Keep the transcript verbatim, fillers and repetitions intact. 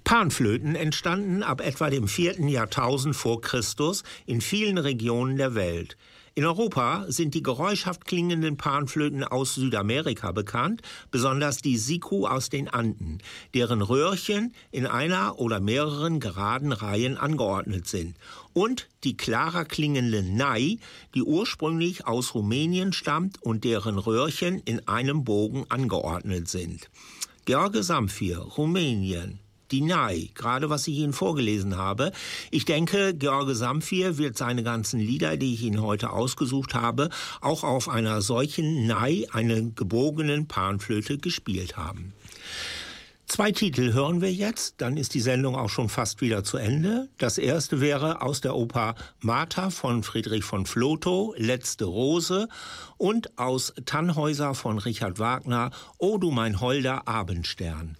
Panflöten entstanden ab etwa dem vierten Jahrtausend vor Christus in vielen Regionen der Welt. In Europa sind die geräuschhaft klingenden Panflöten aus Südamerika bekannt, besonders die Siku aus den Anden, deren Röhrchen in einer oder mehreren geraden Reihen angeordnet sind. Und die klarer klingende Nai, die ursprünglich aus Rumänien stammt und deren Röhrchen in einem Bogen angeordnet sind. Gheorghe Zamfir, Rumänien. Die Nai, gerade was ich Ihnen vorgelesen habe. Ich denke, Gheorghe Zamfir wird seine ganzen Lieder, die ich Ihnen heute ausgesucht habe, auch auf einer solchen Nai, einer gebogenen Panflöte, gespielt haben. Zwei Titel hören wir jetzt, dann ist die Sendung auch schon fast wieder zu Ende. Das erste wäre aus der Oper Martha von Friedrich von Flotow, Letzte Rose, und aus Tannhäuser von Richard Wagner, O du mein holder Abendstern.